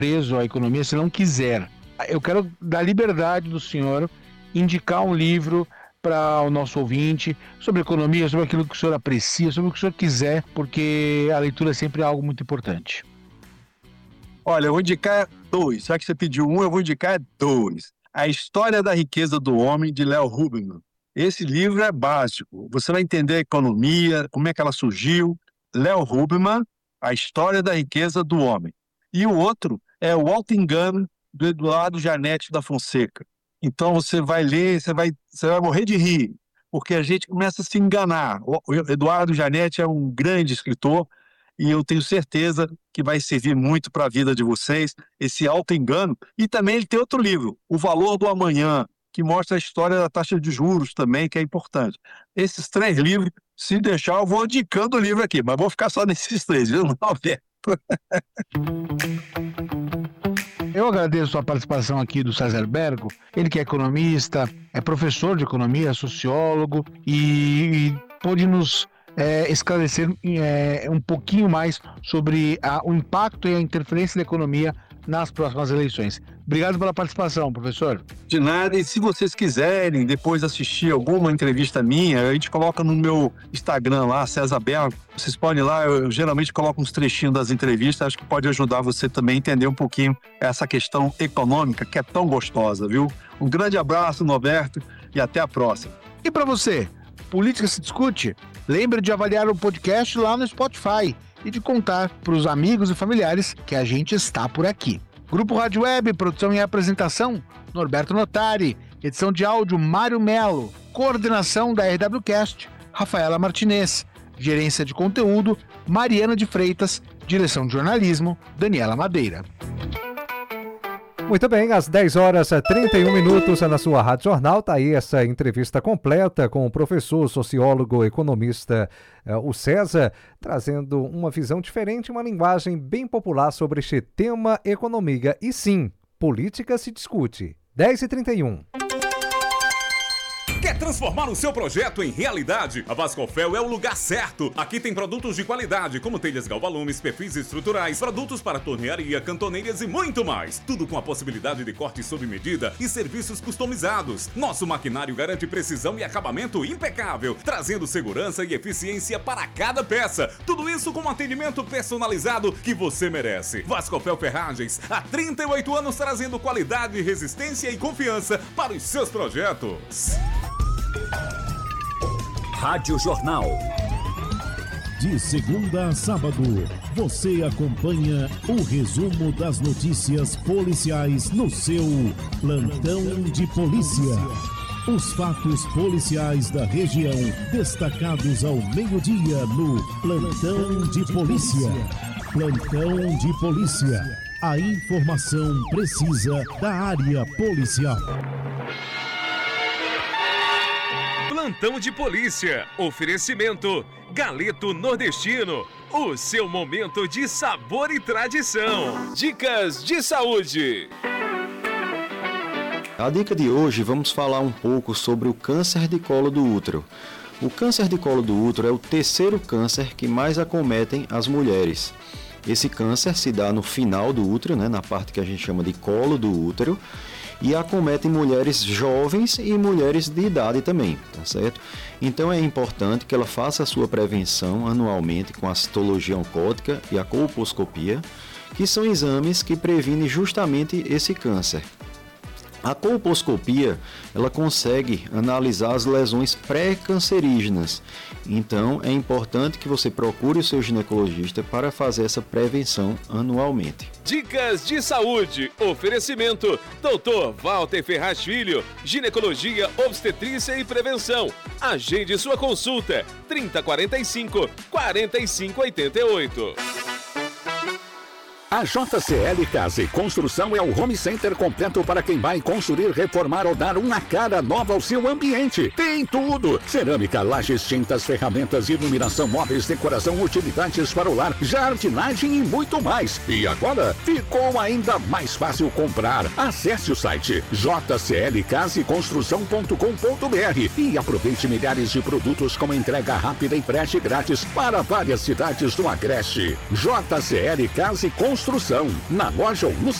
preso à economia se não quiser. Eu quero dar liberdade do senhor indicar um livro para o nosso ouvinte sobre economia, sobre aquilo que o senhor aprecia, sobre o que o senhor quiser, porque a leitura é sempre algo muito importante. Olha, eu vou indicar 2. Já que você pediu um, eu vou indicar 2. A História da Riqueza do Homem, de Léo Huberman. Esse livro é básico. Você vai entender a economia, como é que ela surgiu. Léo Huberman, A História da Riqueza do Homem. E o outro é O Alto Engano, do Eduardo Janete da Fonseca. Então você vai ler, você vai morrer de rir, porque a gente começa a se enganar. O Eduardo Janete é um grande escritor e eu tenho certeza que vai servir muito para a vida de vocês, esse auto-engano. E também ele tem outro livro, O Valor do Amanhã, que mostra a história da taxa de juros também, que é importante. Esses 3 livros, se deixar, eu vou indicando o livro aqui, mas vou ficar só nesses 3, viu, Alberto? Eu agradeço a participação aqui do César Bergo, ele que é economista, é professor de economia, sociólogo e pôde nos esclarecer um pouquinho mais sobre o impacto e a interferência da economia nas próximas eleições. Obrigado pela participação, professor. De nada, e se vocês quiserem depois assistir alguma entrevista minha, a gente coloca no meu Instagram lá, César Bergo, vocês podem ir lá, eu geralmente coloco uns trechinhos das entrevistas, acho que pode ajudar você também a entender um pouquinho essa questão econômica que é tão gostosa, viu? Um grande abraço, Norberto, e até a próxima. E para você, Política se Discute? Lembre de avaliar o podcast lá no Spotify e de contar para os amigos e familiares que a gente está por aqui. Grupo Rádio Web, produção e apresentação, Norberto Notari, edição de áudio, Mário Melo, coordenação da RWCast, Rafaela Martinez, gerência de conteúdo, Mariana de Freitas, direção de jornalismo, Daniela Madeira. Muito bem, às 10h31 na sua Rádio Jornal, tá aí essa entrevista completa com o professor, sociólogo, economista, o César, trazendo uma visão diferente, uma linguagem bem popular sobre este tema economia. E sim, política se discute. 10h31. Quer transformar o seu projeto em realidade? A Vasconfel é o lugar certo. Aqui tem produtos de qualidade, como telhas galvalumes, perfis estruturais, produtos para tornearia, cantoneiras e muito mais. Tudo com a possibilidade de corte sob medida e serviços customizados. Nosso maquinário garante precisão e acabamento impecável, trazendo segurança e eficiência para cada peça. Tudo isso com um atendimento personalizado que você merece. Vasconfel Ferragens, há 38 anos trazendo qualidade, resistência e confiança para os seus projetos. Rádio Jornal. De segunda a sábado, você acompanha o resumo das notícias policiais no seu Plantão de Polícia. Os fatos policiais da região, destacados ao meio-dia no Plantão de Polícia. Plantão de Polícia. A informação precisa da área policial. Plantão de Polícia. Oferecimento Galeto Nordestino. O seu momento de sabor e tradição. Dicas de saúde. A dica de hoje, vamos falar um pouco sobre o câncer de colo do útero. O câncer de colo do útero é o terceiro câncer que mais acometem as mulheres. Esse câncer se dá no final do útero, na parte que a gente chama de colo do útero, e acomete mulheres jovens e mulheres de idade também, tá certo? Então é importante que ela faça a sua prevenção anualmente com a citologia oncótica e a colposcopia, que são exames que previnem justamente esse câncer. A colposcopia, ela consegue analisar as lesões pré-cancerígenas. Então, é importante que você procure o seu ginecologista para fazer essa prevenção anualmente. Dicas de saúde. Oferecimento Dr. Walter Ferraz Filho, ginecologia, obstetrícia e prevenção. Agende sua consulta 3045-4588. A JCL Casa e Construção é o home center completo para quem vai construir, reformar ou dar uma cara nova ao seu ambiente. Tem tudo! Cerâmica, lajes, tintas, ferramentas, iluminação, móveis, decoração, utilidades para o lar, jardinagem e muito mais. E agora ficou ainda mais fácil comprar. Acesse o site jclcaseconstrução.com.br e aproveite milhares de produtos com entrega rápida e frete grátis para várias cidades do Agreste. JCL Casa e Construção. Construção, na loja ou no